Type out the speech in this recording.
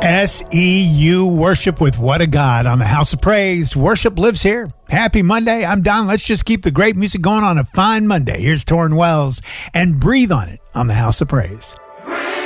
SEU Worship with What a God on the House of Praise. Worship lives here. Happy Monday. I'm Don. Let's just keep the great music going on a fine Monday. Here's Torrin Wells and Breathe on It on the House of Praise.